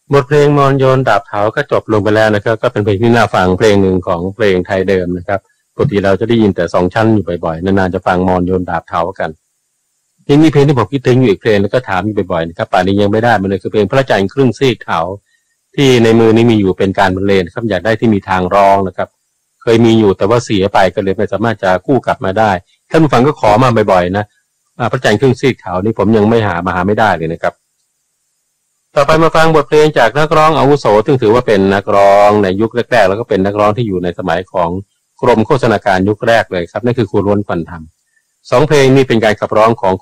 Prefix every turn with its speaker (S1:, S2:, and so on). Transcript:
S1: บทเพลงมอนโยนดาบเถาก็จบลงไปแล้วนะครับก็เป็นเพลงที่น่าฟังเพลงหนึ่งของเพลงไทยเดิมนะครับปกติเราจะได้ยินแต่สองชั้นอยู่บ่อยๆนานๆจะฟังมอนโยนดาบเถากันยังมีเพลงที่ผมคิดถึงอยู่อีกเพลงแล้วก็ถามอยู่บ่อยๆนะครับป่านนี้ยังไม่ได้มันเลยคือเพลงพระจันทร์ครึ่งซีกเถาที่ในมือนี้มีอยู่เป็นการบรรเลงครับอยากได้ที่มีทางร้องนะครับเคยมีอยู่แต่ว่าเสียไปก็เลยไม่สามารถจะกู้กลับมาได้ท่านผู้ฟังก็ขอมาบ่อยๆนะพระจันทร์ครึ่งซีกเถานี่ผมยังไม่หาไม่ได้เลยนะครับต่อไปมาฟังบทเพลงจากนักร้องอาวุโสซึ่งถือว่าเป็นนักร้องในยุคแรกๆแล้วก็เป็นนักร้องที่อยู่ในสมัยของกรมโฆษณาการยุคแรกเลยครับนั่นคือครูล้วนควันธรรมสองเพลงนี้เป็นการขับร้องของ